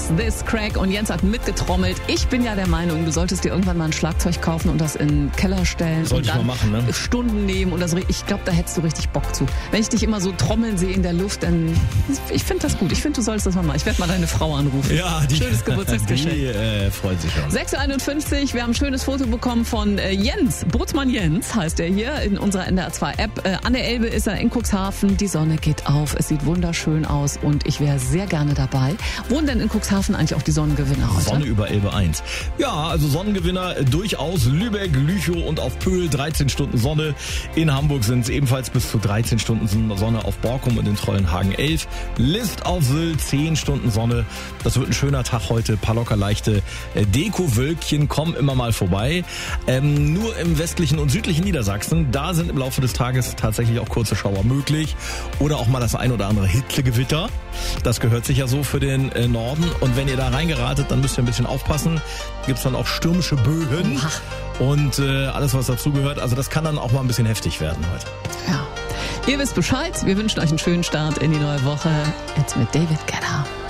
What's This Crack und Jens hat mitgetrommelt. Ich bin ja der Meinung, du solltest dir irgendwann mal ein Schlagzeug kaufen und das in den Keller stellen. Sollte und dann ich mal machen, ne? Stunden nehmen und das. Ich glaube, da hättest du richtig Bock zu. Wenn ich dich immer so trommeln sehe in der Luft, dann ich finde das gut. Ich finde, du sollst das mal machen. Ich werde mal deine Frau anrufen. Ja, schönes Geburtstagsgeschenk. Die freut sich schon. 6:51 Uhr, wir haben ein schönes Foto bekommen von Jens. Bootsmann Jens heißt er hier in unserer NDR2-App. An der Elbe ist er in Cuxhaven. Die Sonne geht auf. Es sieht wunderschön aus und ich wäre sehr gerne dabei. Wohnen denn in Cuxhaven eigentlich auch die Sonnengewinner heute? Sonne über Elbe 1. Ja, also Sonnengewinner durchaus. Lübeck, Lüchow und auf Pöhl 13 Stunden Sonne. In Hamburg sind es ebenfalls bis zu 13 Stunden Sonne auf Borkum und in Trollenhagen 11. List auf Sylt 10 Stunden Sonne. Das wird ein schöner Tag heute. Ein paar locker leichte Deko-Wölkchen kommen immer mal vorbei. Nur im westlichen und südlichen Niedersachsen, da sind im Laufe des Tages tatsächlich auch kurze Schauer möglich. Oder auch mal das ein oder andere Hitzegewitter. Das gehört sich ja so für den Norden. Und wenn ihr da reingeratet, dann müsst ihr ein bisschen aufpassen. Gibt's dann auch stürmische Böen und alles, was dazugehört. Also das kann dann auch mal ein bisschen heftig werden heute. Ja. Ihr wisst Bescheid. Wir wünschen euch einen schönen Start in die neue Woche. Jetzt mit David Guetta.